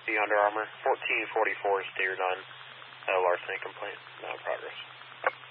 The Under Armour, 1444 steered on larceny complaint. Now progress.